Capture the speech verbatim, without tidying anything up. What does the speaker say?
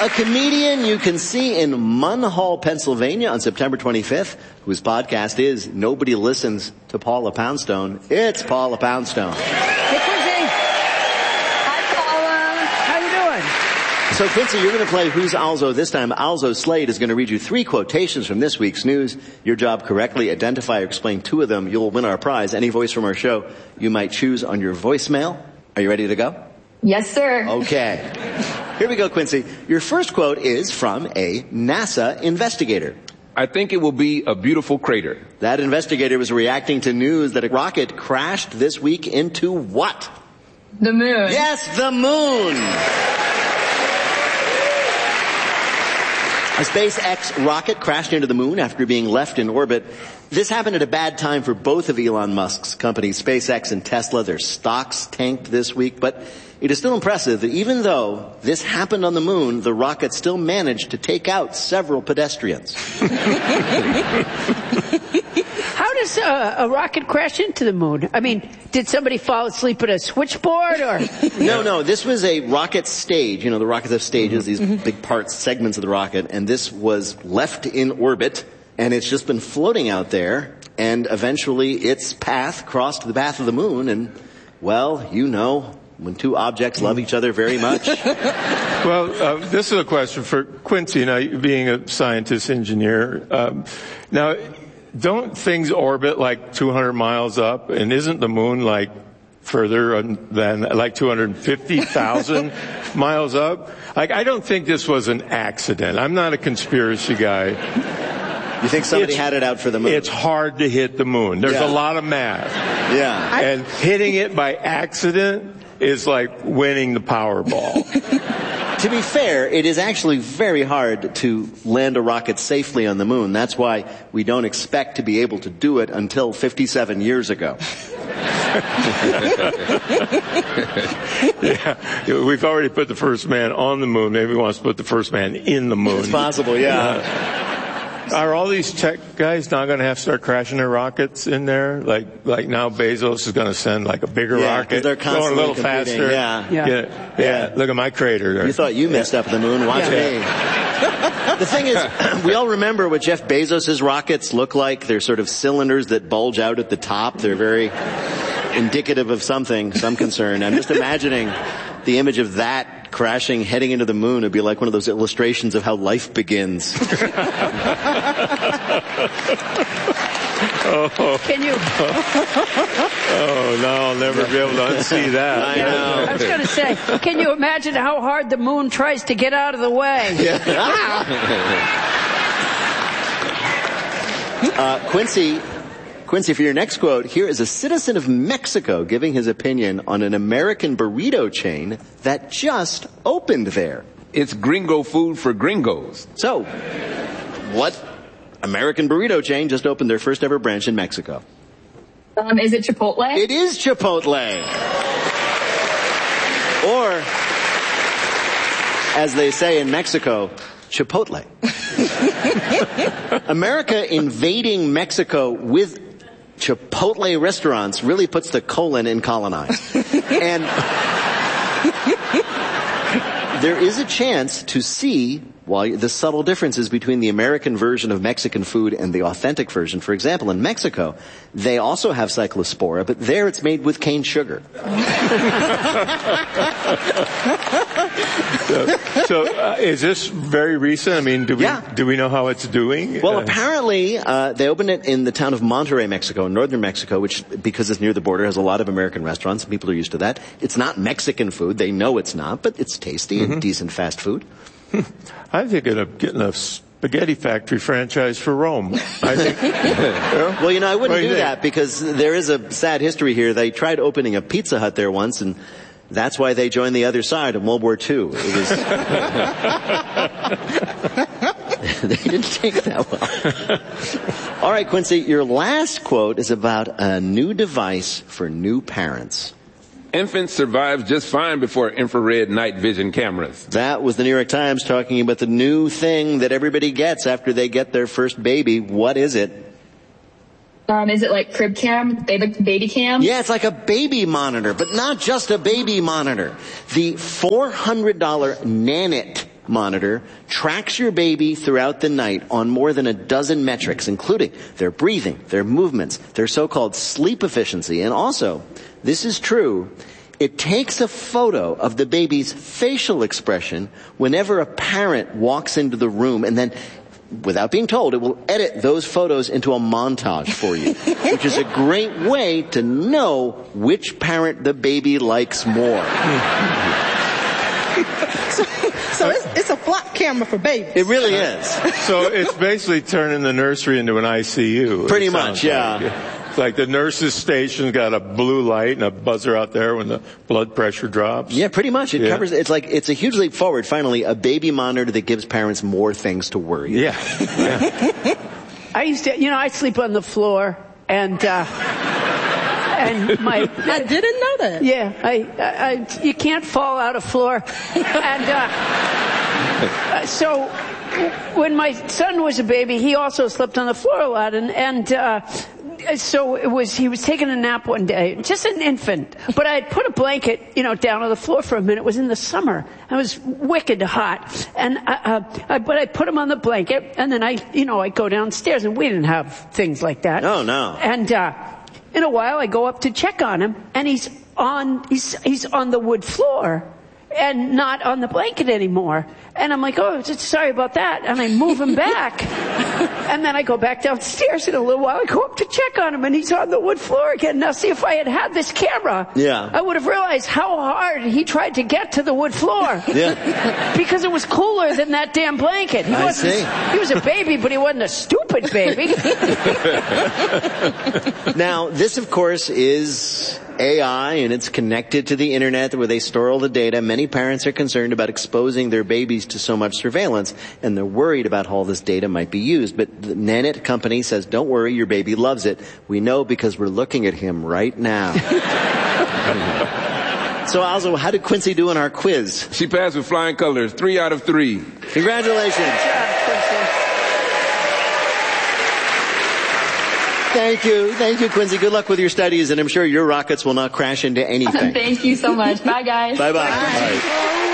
a comedian you can see in Munhall, Pennsylvania on September twenty-fifth, whose podcast is Nobody Listens to Paula Poundstone. It's Paula Poundstone. Hey, Quincy. Hi, Paula. How you doing? So, Quincy, you're going to play Who's Alzo this time. Alzo Slade is going to read you three quotations from this week's news. Your job, correctly identify or explain two of them. You'll win our prize. Any voice from our show you might choose on your voicemail. Are you ready to go? Yes, sir. Okay. Here we go, Quincy. Your first quote is from a NASA investigator. I think it will be a beautiful crater. That investigator was reacting to news that a rocket crashed this week into what? The moon. Yes, the moon. A SpaceX rocket crashed into the moon after being left in orbit. This happened at a bad time for both of Elon Musk's companies, SpaceX and Tesla. Their stocks tanked this week, but it is still impressive that even though this happened on the moon, the rocket still managed to take out several pedestrians. How does uh, a rocket crash into the moon? I mean, did somebody fall asleep at a switchboard or? No, no, this was a rocket stage. You know, the rockets have stages, these big parts, segments of the rocket, and this was left in orbit, and it's just been floating out there, and eventually its path crossed the path of the moon, and, well, you know, when two objects love each other very much. Well, uh, this is a question for Quincy, now, being a scientist engineer. Um, now, don't things orbit like two hundred miles up, and isn't the moon like further than like two hundred fifty thousand miles up? Like, I don't think this was an accident. I'm not a conspiracy guy. You think somebody it's, had it out for the moon? It's hard to hit the moon. There's yeah. a lot of math. Yeah. And hitting it by accident is like winning the Powerball. To be fair, it is actually very hard to land a rocket safely on the moon. That's why we don't expect to be able to do it until fifty-seven years ago. Yeah, we've already put the first man on the moon. Maybe we want to put the first man in the moon. It's possible, yeah. Uh, Are all these tech guys not going to have to start crashing their rockets in there? Like, like now Bezos is going to send like a bigger yeah, rocket, they're going a little competing. faster. Yeah. Yeah. Yeah. yeah, yeah. Look at my crater. You thought you messed yeah. up the moon. Watch yeah. me. The thing is, we all remember what Jeff Bezos' rockets look like. They're sort of cylinders that bulge out at the top. They're very indicative of something, some concern. I'm just imagining the image of that crashing, heading into the moon. Would be like one of those illustrations of how life begins. Oh. Can you? Oh, no, I'll never be able to unsee that. I know. I was going to say, can you imagine how hard the moon tries to get out of the way? Yeah. uh, Quincy, Quincy, for your next quote, here is a citizen of Mexico giving his opinion on an American burrito chain that just opened there. It's gringo food for gringos. So, what American burrito chain just opened their first ever branch in Mexico? Um, is it Chipotle? It is Chipotle. Or, as they say in Mexico, Chipotle. America invading Mexico with Chipotle restaurants really puts the colon in colonized. And there is a chance to see why the subtle differences between the American version of Mexican food and the authentic version. For example, in Mexico, they also have cyclospora, but there it's made with cane sugar. so so uh, is this very recent? I mean, do we yeah. do we know how it's doing? Well, uh, apparently, uh, they opened it in the town of Monterrey, Mexico, in northern Mexico, which, because it's near the border, has a lot of American restaurants. People are used to that. It's not Mexican food. They know it's not, but it's tasty mm-hmm. and decent fast food. I'm thinking of getting a spaghetti factory franchise for Rome. I think. You know? Well, you know, I wouldn't do do you that because there is a sad history here. They tried opening a Pizza Hut there once, and that's why they joined the other side in World War Two. It was they didn't take that well. All right, Quincy, your last quote is about a new device for new parents. Infants survive just fine before infrared night vision cameras. That was the New York Times talking about the new thing that everybody gets after they get their first baby. What is it? Um, is it like crib cam, baby, baby cam? Yeah, it's like a baby monitor, but not just a baby monitor. The four hundred dollars Nanit monitor tracks your baby throughout the night on more than a dozen metrics, including their breathing, their movements, their so-called sleep efficiency. And also, this is true, it takes a photo of the baby's facial expression whenever a parent walks into the room, and then, without being told, it will edit those photos into a montage for you, which is a great way to know which parent the baby likes more. so so it's, it's a flop camera for babies. It really is. So it's basically turning the nursery into an I C U. Pretty much, yeah. Like. It's like the nurse's station's got a blue light and a buzzer out there when the blood pressure drops. Yeah, pretty much. It yeah. covers, it's like, it's a huge leap forward. Finally, a baby monitor that gives parents more things to worry yeah. yeah. I used to, you know, I sleep on the floor, and, uh, and my... I didn't know that. Yeah, I, I, I you can't fall out of floor. And, uh, so, when my son was a baby, he also slept on the floor a lot, and, and, uh, so it was, he was taking a nap one day, just an infant, but I had put a blanket, you know, down on the floor for a minute. It was in the summer. It was wicked hot. And, I, uh, I, but I put him on the blanket, and then I, you know, I go downstairs, and we didn't have things like that. Oh, no. And, uh, in a while I go up to check on him, and he's on, he's, he's on the wood floor, and not on the blanket anymore. And I'm like, oh, sorry about that. And I move him back. And then I go back downstairs in a little while. I go up to check on him, and he's on the wood floor again. Now, see, if I had had this camera, yeah. I would have realized how hard he tried to get to the wood floor. Yeah. Because it was cooler than that damn blanket. He I wasn't, see. He was a baby, but he wasn't a stupid baby. Now, this, of course, is A I, and it's connected to the internet where they store all the data. Many parents are concerned about exposing their babies to so much surveillance, and they're worried about how all this data might be used. But the Nanit company says, don't worry, your baby loves it. We know because we're looking at him right now. So, Alzo, how did Quincy do in our quiz? She passed with flying colors, three out of three. Congratulations. Thank you. Thank you, Quincy. Good luck with your studies, and I'm sure your rockets will not crash into anything. Thank you so much. Bye, guys. Bye-bye. Bye. Bye.